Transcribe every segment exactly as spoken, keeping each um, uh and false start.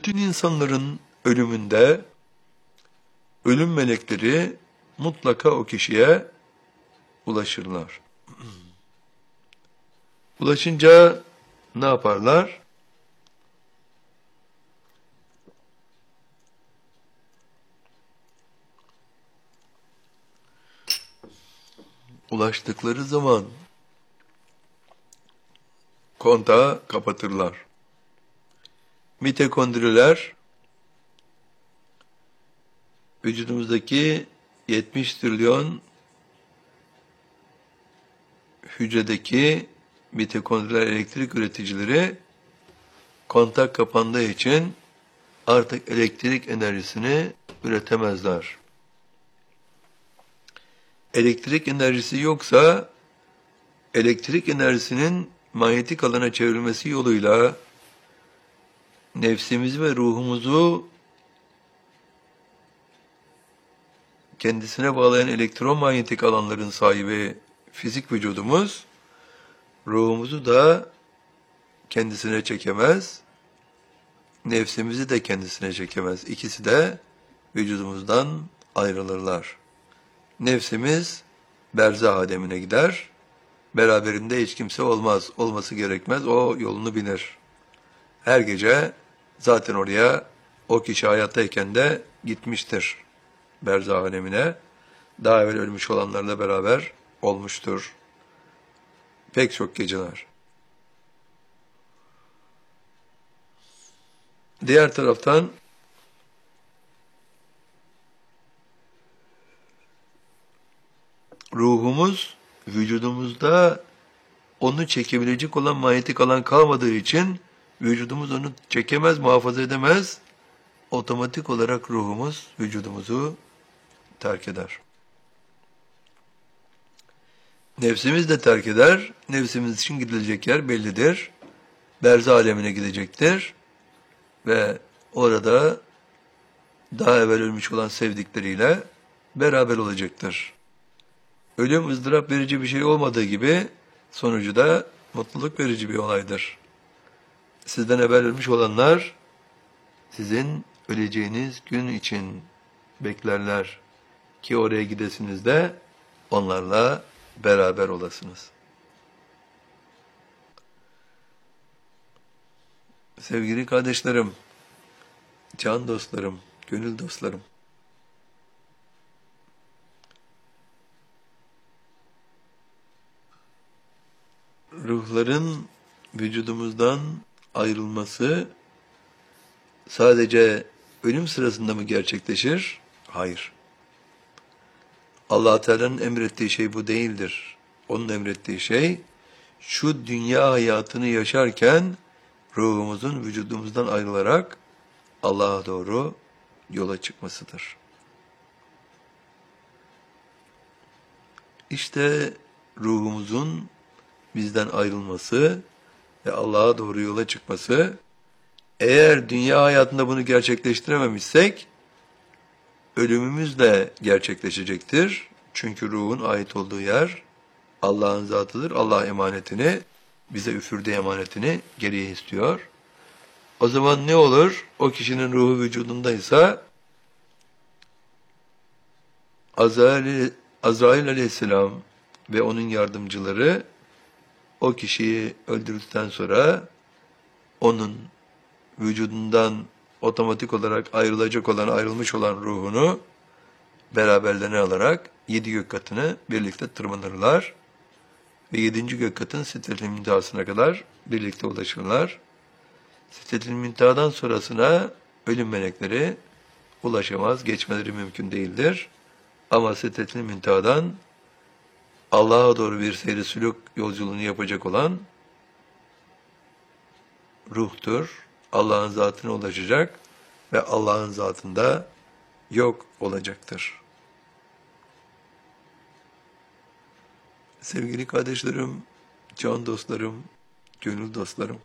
Bütün insanların ölümünde ölüm melekleri mutlaka o kişiye ulaşırlar. Ulaşınca ne yaparlar? Ulaştıkları zaman kontağı kapatırlar. Mitokondriler vücudumuzdaki yetmiş trilyon hücredeki mitokondriler elektrik üreticileri kontak kapandığı için artık elektrik enerjisini üretemezler. Elektrik enerjisi yoksa elektrik enerjisinin manyetik alana çevrilmesi yoluyla nefsimizi ve ruhumuzu kendisine bağlayan elektromanyetik alanların sahibi fizik vücudumuz, ruhumuzu da kendisine çekemez, nefsimizi de kendisine çekemez. İkisi de vücudumuzdan ayrılırlar. Nefsimiz berzah alemine gider, beraberinde hiç kimse olmaz, olması gerekmez, o yolunu bilir. Her gece zaten oraya o kişi hayattayken de gitmiştir berzah alemine. Daha evvel ölmüş olanlarla beraber olmuştur. Pek çok geceler. Diğer taraftan ruhumuz vücudumuzda onu çekebilecek olan manyetik alan kalmadığı için vücudumuz onu çekemez, muhafaza edemez. Otomatik olarak ruhumuz vücudumuzu terk eder. Nefsimiz de terk eder. Nefsimiz için gidilecek yer bellidir. Berzah alemine gidecektir. Ve orada daha evvel ölmüş olan sevdikleriyle beraber olacaktır. Ölüm ızdırap verici bir şey olmadığı gibi sonucu da mutluluk verici bir olaydır. Sizden evvel ölmüş olanlar sizin öleceğiniz gün için beklerler ki oraya gidesiniz de onlarla beraber olasınız. Sevgili kardeşlerim, can dostlarım, gönül dostlarım, ruhların vücudumuzdan ayrılması sadece ölüm sırasında mı gerçekleşir? Hayır. Allah Teala'nın emrettiği şey bu değildir. Onun emrettiği şey şu dünya hayatını yaşarken ruhumuzun vücudumuzdan ayrılarak Allah'a doğru yola çıkmasıdır. İşte ruhumuzun bizden ayrılması ve Allah'a doğru yola çıkması, eğer dünya hayatında bunu gerçekleştirememişsek, ölümümüzle gerçekleşecektir. Çünkü ruhun ait olduğu yer Allah'ın zatıdır. Allah emanetini, bize üfürdüğü emanetini geriye istiyor. O zaman ne olur? O kişinin ruhu vücudundaysa, Azrail, Azrail aleyhisselam ve onun yardımcıları o kişiyi öldürdükten sonra onun vücudundan otomatik olarak ayrılacak olan, ayrılmış olan ruhunu beraberlerine alarak yedi gök katını birlikte tırmanırlar ve yedinci gök katın Sidret-i Müntehası'na kadar birlikte ulaşırlar. Sidret-i Münteha'dan sonrasına ölüm melekleri ulaşamaz, geçmeleri mümkün değildir. Ama Sidret-i Münteha'dan Allah'a doğru bir seyri sülük yolculuğunu yapacak olan ruhtur. Allah'ın zatına ulaşacak ve Allah'ın zatında yok olacaktır. Sevgili kardeşlerim, can dostlarım, gönül dostlarım,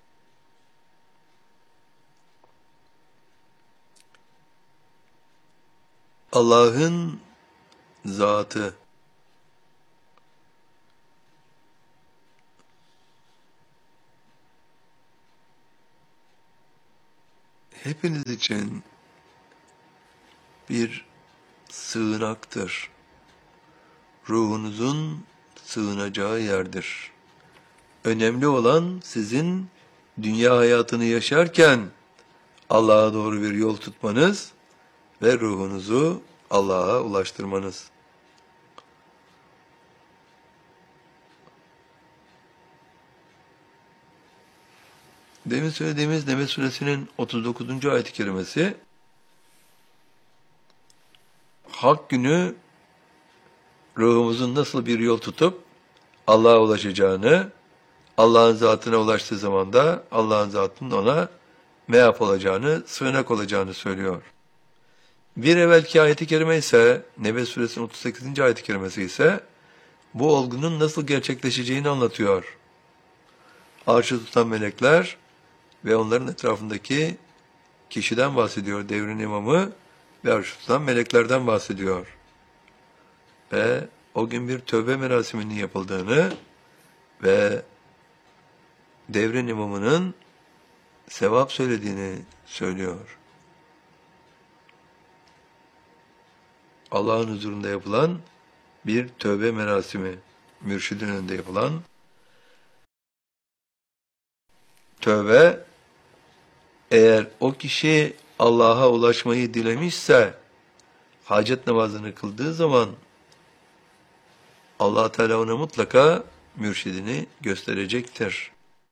Allah'ın zatı hepiniz için bir sığınaktır. Ruhunuzun sığınacağı yerdir. Önemli olan sizin dünya hayatını yaşarken Allah'a doğru bir yol tutmanız ve ruhunuzu Allah'a ulaştırmanız. Demin söylediğimiz Nebe Suresinin otuz dokuzuncu ayet-i kerimesi, Hak günü ruhumuzun nasıl bir yol tutup Allah'a ulaşacağını, Allah'ın zatına ulaştığı zaman da Allah'ın zatının ona meap olacağını, sığınak olacağını söylüyor. Bir evvelki ayet-i kerime ise, Nebe Suresinin otuz sekizinci ayet-i kerimesi ise bu olgunun nasıl gerçekleşeceğini anlatıyor. Arşı tutan melekler ve onların etrafındaki kişiden bahsediyor. Devrin imamı ve arşı tutan meleklerden bahsediyor. Ve o gün bir tövbe merasiminin yapıldığını ve devrin imamının sevap söylediğini söylüyor. Allah'ın huzurunda yapılan bir tövbe merasimi, mürşidin önünde yapılan tövbe, eğer o kişi Allah'a ulaşmayı dilemişse, hacet namazını kıldığı zaman Allah Teala ona mutlaka mürşidini gösterecektir.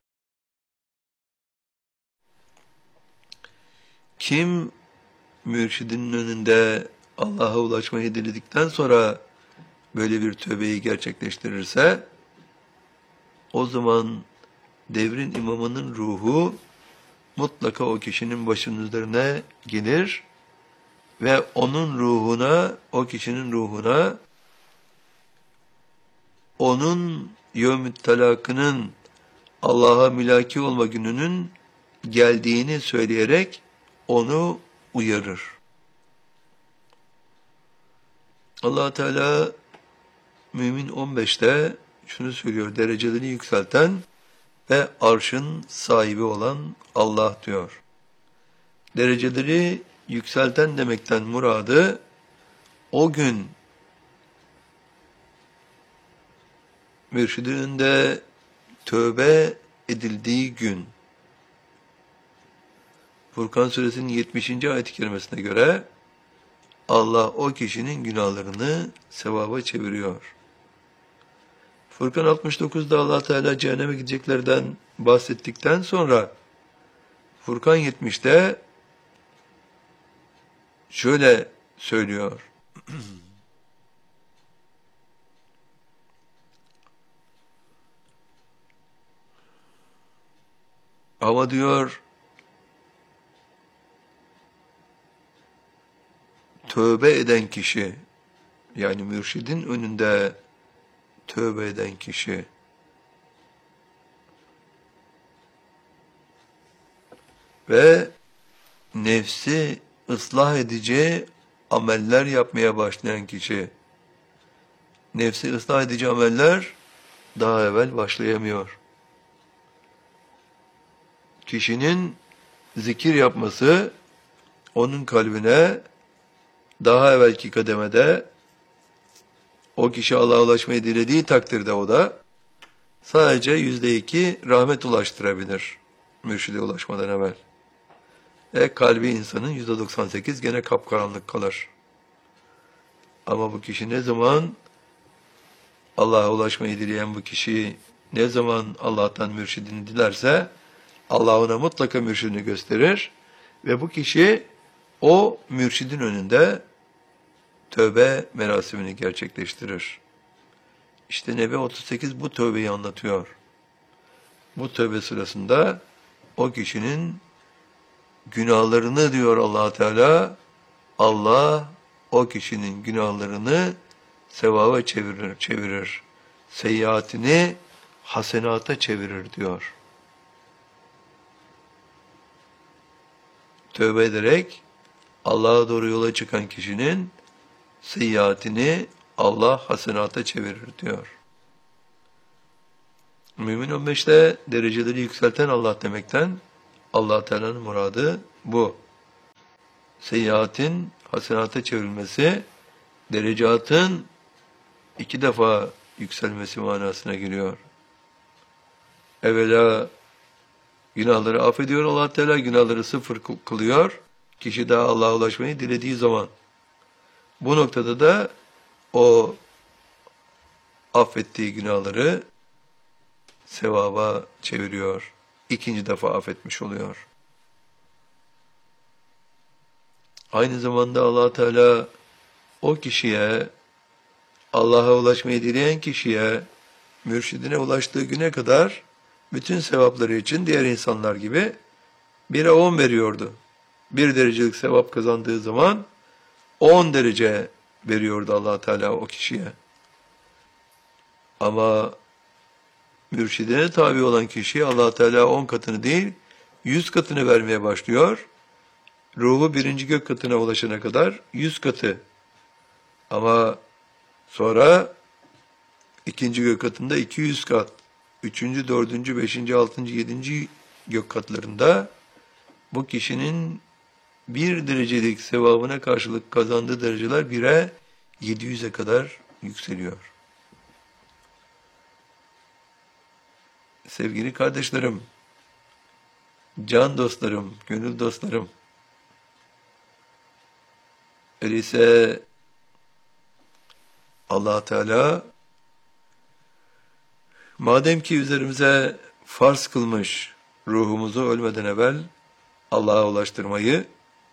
Kim mürşidinin önünde Allah'a ulaşmayı diledikten sonra böyle bir tövbeyi gerçekleştirirse, o zaman devrin imamının ruhu mutlaka o kişinin başının üzerine gelir ve onun ruhuna, o kişinin ruhuna, onun yevm-i talakının, Allah'a mülaki olma gününün geldiğini söyleyerek onu uyarır. Allah Teala Mümin on beşte şunu söylüyor: dereceleri yükselten ve arşın sahibi olan Allah diyor. Dereceleri yükselten demekten muradı, o gün mürşidin önünde tövbe edildiği gün, Furkan Suresinin yetmişinci ayet-i kerimesine göre Allah o kişinin günahlarını sevaba çeviriyor. Furkan altmış dokuzda Allah Teala cehenneme gideceklerden bahsettikten sonra Furkan yetmişte şöyle söylüyor: ama diyor, tövbe eden kişi, yani mürşidin önünde tövbe eden kişi, ve nefsi ıslah edici ameller yapmaya başlayan kişi, nefsi ıslah edici ameller daha evvel başlayamıyor. Kişinin zikir yapması onun kalbine daha evvelki kademede, o kişi Allah'a ulaşmayı dilediği takdirde, o da sadece yüzde iki rahmet ulaştırabilir mürşide ulaşmadan evvel. E kalbi insanın yüzde doksan sekiz gene kapkaranlık kalır. Ama bu kişi ne zaman Allah'a ulaşmayı dileyen bu kişi ne zaman Allah'tan mürşidini dilerse, Allah ona mutlaka mürşidini gösterir ve bu kişi o mürşidin önünde tövbe merasimini gerçekleştirir. İşte Nebe otuz sekiz bu tövbeyi anlatıyor. Bu tövbe sırasında o kişinin günahlarını, diyor Allah Teala, Allah o kişinin günahlarını sevaba çevirir, çevirir. Seyyiatini hasenata çevirir diyor. Tövbe ederek Allah'a doğru yola çıkan kişinin seyyiatini Allah hasenata çevirir diyor. Mümin on beşte dereceleri yükselten Allah demekten Allah Teala'nın muradı bu. seyyiatin hasenata çevrilmesi, derecatın iki defa yükselmesi manasına geliyor. Evvela günahları affediyor Allah Teala, günahları sıfır kılıyor. Kişi daha Allah'a ulaşmayı dilediği zaman. Bu noktada da o affettiği günahları sevaba çeviriyor. İkinci defa affetmiş oluyor. Aynı zamanda Allah Teala o kişiye, Allah'a ulaşmayı dileyen kişiye, mürşidine ulaştığı güne kadar bütün sevapları için diğer insanlar gibi bire on veriyordu. Bir derecelik sevap kazandığı zaman on derece veriyordu Allah Teala o kişiye. Ama mürşidine tabi olan kişi Allah Teala on katını değil, yüz katını vermeye başlıyor. Ruhu birinci gök katına ulaşana kadar yüz katı. Ama sonra ikinci gök katında iki yüz kat. Üçüncü, dördüncü, beşinci, altıncı, yedinci gök katlarında bu kişinin bir derecelik sevabına karşılık kazandığı dereceler bire yedi yüze kadar yükseliyor. Sevgili kardeşlerim, can dostlarım, gönül dostlarım, öyleyse Allah Teala madem ki üzerimize farz kılmış ruhumuzu ölmeden evvel Allah'a ulaştırmayı,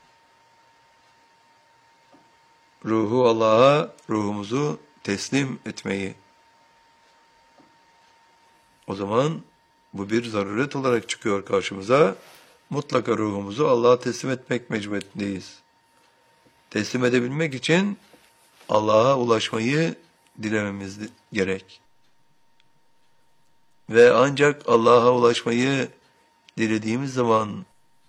ruhu Allah'a, ruhumuzu teslim etmeyi, o zaman bu bir zaruret olarak çıkıyor karşımıza. Mutlaka ruhumuzu Allah'a teslim etmek mecburiyetindeyiz. Teslim edebilmek için Allah'a ulaşmayı dilememiz gerek. Ve ancak Allah'a ulaşmayı dilediğimiz zaman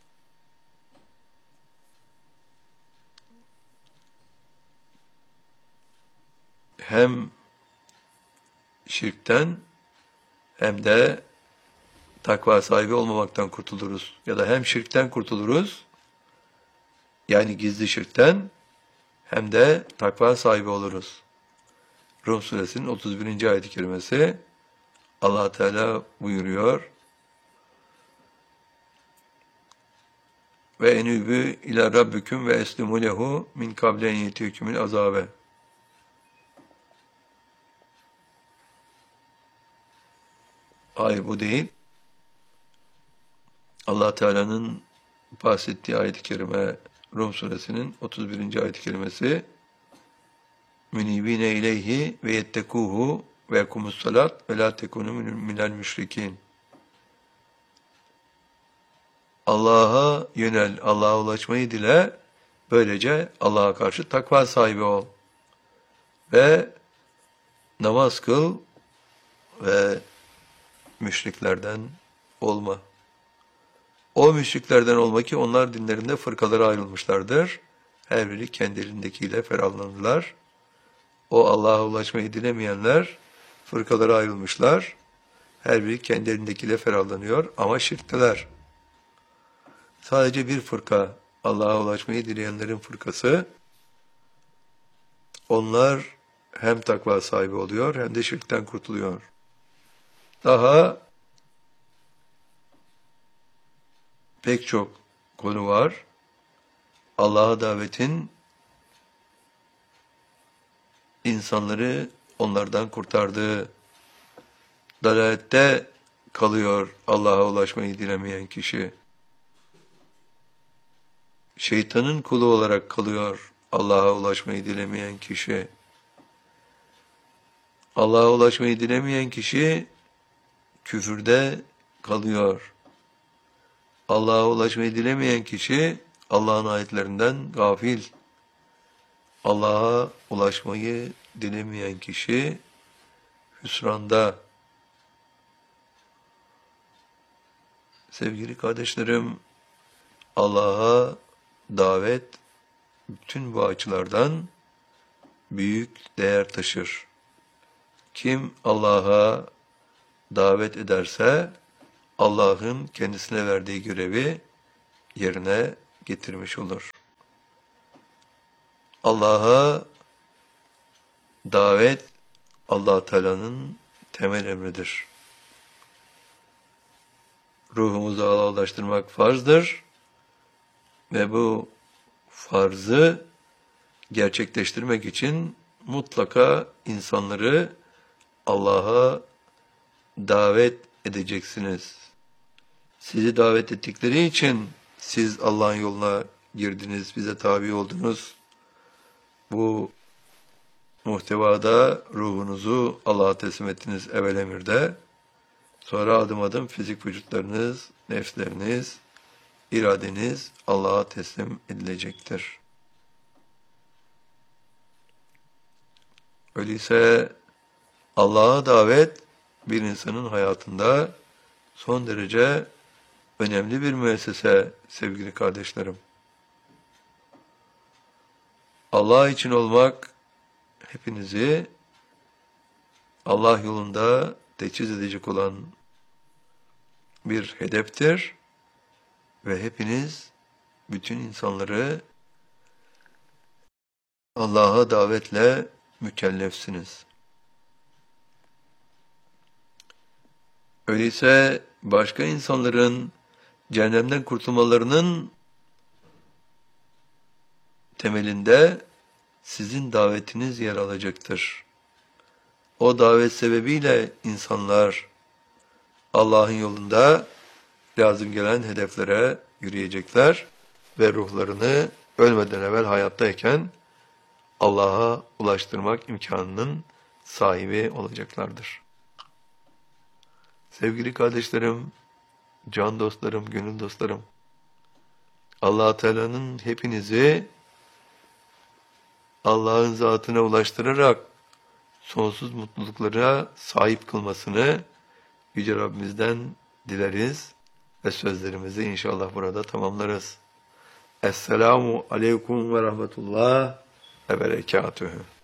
hem şirkten hem de takva sahibi olmamaktan kurtuluruz. Ya da hem şirkten kurtuluruz, yani gizli şirkten, hem de takva sahibi oluruz. Rum suresinin otuz birinci ayet-i kerimesi Allah Teala buyuruyor. Ve enübü ila rabbüküm ve eslimu lehu min kable en yetiyükümül azabe. Hayır, bu değil. Allah Teala'nın bahsettiği ayet-i kerime Rum suresinin otuz birinci ayet-i kerimesi münibine ileyhi ve yettekuhu ve yekumus salat ve la tekunu minel müşrikin. Allah'a yönel, Allah'a ulaşmayı dile, böylece Allah'a karşı takva sahibi ol. Ve namaz kıl ve müşriklerden olma. O müşriklerden olma ki onlar dinlerinde fırkalara ayrılmışlardır. Her biri kendi elindekiyle ferahlanırlar. O Allah'a ulaşmayı dilemeyenler fırkalara ayrılmışlar. Her biri kendi elindekiyle ferahlanıyor ama şirkteler. Sadece bir fırka, Allah'a ulaşmayı dileyenlerin fırkası. Onlar hem takva sahibi oluyor hem de şirkten kurtuluyor. Daha pek çok konu var. Allah'a davetin insanları onlardan kurtardığı, dalalette kalıyor Allah'a ulaşmayı dilemeyen kişi. Şeytanın kulu olarak kalıyor Allah'a ulaşmayı dilemeyen kişi. Allah'a ulaşmayı dilemeyen kişi küfürde kalıyor. Allah'a ulaşmayı dilemeyen kişi Allah'ın ayetlerinden gafil. Allah'a ulaşmayı dilemeyen kişi hüsranda. Sevgili kardeşlerim, Allah'a davet bütün bu açılardan büyük değer taşır. Kim Allah'a davet ederse Allah'ın kendisine verdiği görevi yerine getirmiş olur. Allah'a davet Allah Teala'nın temel emridir. Ruhumuzu Allah'laştırmak farzdır ve bu farzı gerçekleştirmek için mutlaka insanları Allah'a davet edeceksiniz. Sizi davet ettikleri için siz Allah'ın yoluna girdiniz, bize tabi oldunuz. Bu muhtevada ruhunuzu Allah'a teslim ettiniz evvel emirde. Sonra adım adım fizik vücutlarınız, nefsleriniz, iradeniz Allah'a teslim edilecektir. Öyleyse Allah'a davet bir insanın hayatında son derece önemli bir müessese sevgili kardeşlerim. Allah için olmak hepinizi Allah yolunda teçhiz edecek olan bir hedeftir ve hepiniz bütün insanları Allah'a davetle mükellefsiniz. Öyleyse başka insanların cehennemden kurtulmalarının temelinde sizin davetiniz yer alacaktır. O davet sebebiyle insanlar Allah'ın yolunda lazım gelen hedeflere yürüyecekler ve ruhlarını ölmeden evvel hayattayken Allah'a ulaştırmak imkanının sahibi olacaklardır. Sevgili kardeşlerim, can dostlarım, gönül dostlarım, Allah Teala'nın hepinizi Allah'ın zatına ulaştırarak sonsuz mutluluklara sahip kılmasını Yüce Rabbimizden dileriz ve sözlerimizi inşallah burada tamamlarız. Esselamu aleyküm ve rahmetullah ve berekatühü.